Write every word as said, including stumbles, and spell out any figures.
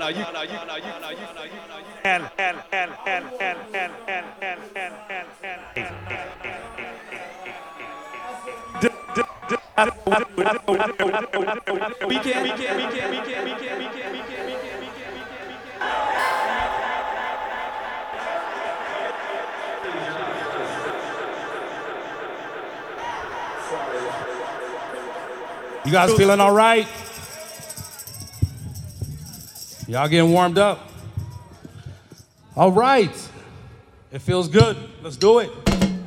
And and and and and and and and and and we can we can we can we can we can we can we can we can we can. You guys feeling all right? Y'all getting warmed up? All right. It feels good. Let's do it.